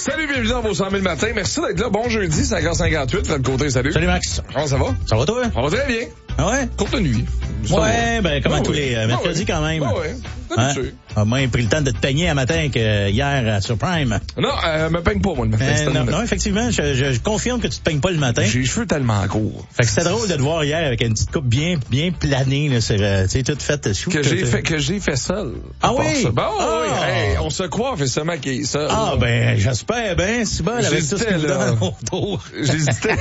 Salut, bienvenue dans vos 100 000 matin. Merci d'être là. Bon jeudi, 5h58. Fred Côté, salut. Salut Max. Comment ça va? Ça va toi? Ça va très bien. Ah ouais? Courte nuit. Ouais, ben comme à tous les mercredis quand même. Ouais. Habitué. Ah, moi, j'ai pris le temps de te peigner un matin que hier sur Prime. Non, me peigne pas, moi, le matin. Non, effectivement, je confirme que tu te peignes pas le matin. J'ai les cheveux tellement courts. Fait que c'était drôle de te voir hier avec une petite coupe bien planée, là, sur, tu sais, toute faite chou. Que j'ai fait seul. Ah oui? Bon, oui. Hey, on se croit, fait seulement qu'il est seul. Ah, ben, j'espère bien, c'est bon, avec tout ce qu'il nous donne autour. J'hésitais.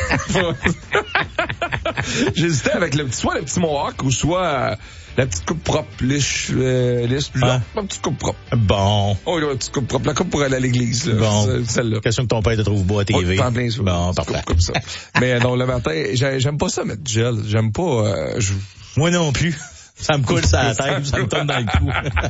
J'hésitais avec soit le petit mohawk ou soit la petite coupe propre, lisse, la petite coupe propre. Bon. Oh, la petite coupe propre. La coupe pour aller à l'église, là. Bon. Celle-là. Question que ton père te trouve beau à TV. En plein ça. Bon, parfait. Comme ça. Mais non, le matin, j'aime pas ça mettre du gel. J'aime pas, Moi non plus. Ça me coule sur la tête, ça me tombe dans le cou.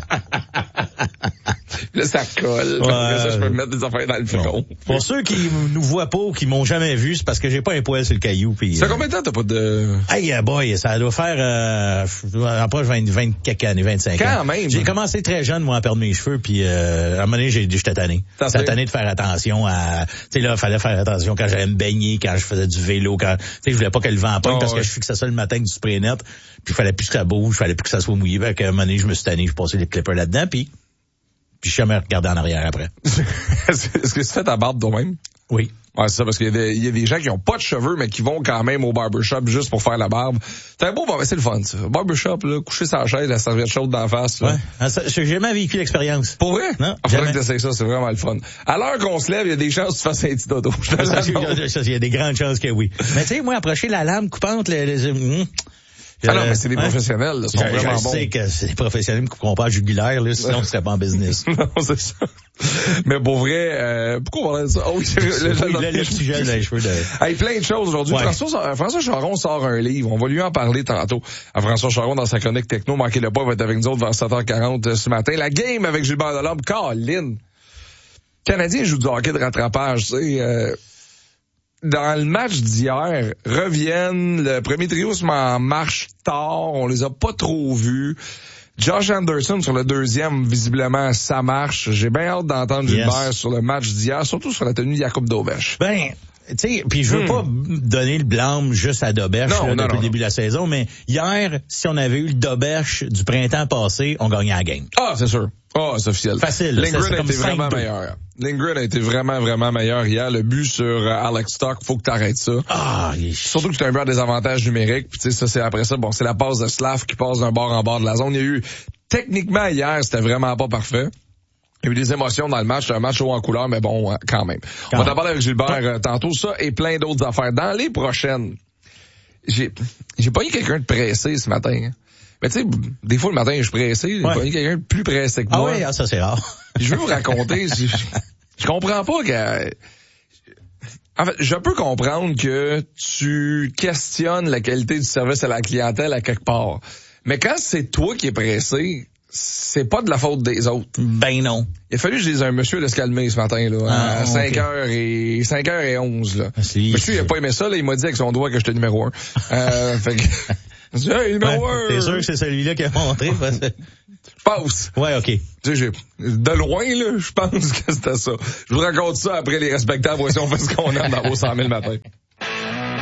Là, ça colle. Ouais. Ça, je peux me mettre des affaires dans le front. Pour ceux qui nous voient pas ou qui m'ont jamais vu, c'est parce que j'ai pas un poil sur le caillou. Puis, ça fait combien de temps t'as pas de... Hey, boy, ça doit faire, approche 20 quelques années, 25 ans. Quand même. J'ai commencé très jeune, moi, à perdre mes cheveux, puis à un moment donné, j'étais tanné. J'étais tanné de faire attention à, tu sais, là, fallait faire attention quand j'allais me baigner, quand je faisais du vélo, quand, tu sais, je voulais pas que le vent pogne parce que je fixais ça le matin avec du spray net, puis il fallait plus que ça bouge, fallait plus que ça soit mouillé. Fait qu'à un moment donné, je me suis tanné, je passais les clippers là-dedans, puis je suis jamais regardé en arrière après. Est-ce que tu fais ta barbe toi-même? Oui. Ouais, c'est ça, parce qu'il y a des gens qui ont pas de cheveux, mais qui vont quand même au barbershop juste pour faire la barbe. C'est un beau, c'est le fun, ça. Barbershop, là, coucher sa chaise, la serviette chaude d'en face, là. Ouais. J'ai jamais vécu l'expérience. Pour vrai? Non. Faudrait que t'essayes ça, c'est vraiment le fun. À l'heure qu'on se lève, il y a des chances que tu fasses un petit dodo. Il y a des grandes chances que oui. Mais tu sais, moi, approcher la lame coupante, ah non, mais c'est des professionnels, là, sont vraiment bons. Je sais que c'est des professionnels qui couperont pas jugulaire, là, sinon on serait pas en business. Non, c'est ça. Mais pour vrai, pourquoi on va dire ça? Oh oui, c'est le petit gel dans les cheveux de... Hey, plein de choses aujourd'hui. Ouais. François Charon sort un livre. On va lui en parler tantôt. À François Charon, dans sa chronique techno, manquez-le pas, il va être avec nous autres vers 7h40 ce matin. La game avec Gilbert Delorme, Colin. Canadien joue du hockey de rattrapage, tu sais, dans le match d'hier, reviennent, le premier trio se met en marche tard, on les a pas trop vus. Josh Anderson sur le deuxième, visiblement, ça marche. J'ai bien hâte d'entendre Gilbert sur le match d'hier, surtout sur la tenue de Jakub Dobersch. Ben, tu sais, puis je veux pas donner le blâme juste à Dobersch depuis le début de la saison, mais hier, si on avait eu le Dobersch du printemps passé, on gagnait la game. Ah, c'est sûr. Ah, c'est officiel. Facile. Lindgren a été vraiment meilleur. Lindgren a été vraiment, vraiment meilleur hier. Le but sur Alex Stock, faut que t'arrêtes ça. Surtout que c'est un but à des avantages numériques. Puis tu sais, ça, c'est après ça, bon, c'est la passe de Slav qui passe d'un bord en bord de la zone. Il y a eu, techniquement, hier, c'était vraiment pas parfait. Il y a eu des émotions dans le match. C'est un match haut en couleur, mais bon, quand même. On va en parler avec Gilbert tantôt, ça, et plein d'autres affaires. Dans les prochaines, j'ai pas eu quelqu'un de pressé ce matin, hein. Mais tu sais, des fois le matin, je suis pressé. J'ai pas eu quelqu'un de plus pressé que moi. Ah oui, ça c'est rare. Je veux vous raconter, je comprends pas que... En fait, je peux comprendre que tu questionnes la qualité du service à la clientèle à quelque part. Mais quand c'est toi qui es pressé, c'est pas de la faute des autres. Ben non. Il a fallu que je dise à un monsieur de se calmer ce matin, là, à 5h11, là. Monsieur, il a pas aimé ça, là, il m'a dit avec son doigt que j'étais numéro 1. Fait que... Hey, numéro 1! T'es sûr que c'est celui-là qui a montré? Je pense. Ouais, OK. Tu sais, de loin, là, je pense que c'était ça. Je vous raconte ça après les respectables. Voici, on fait ce qu'on aime dans vos 100 000 matins.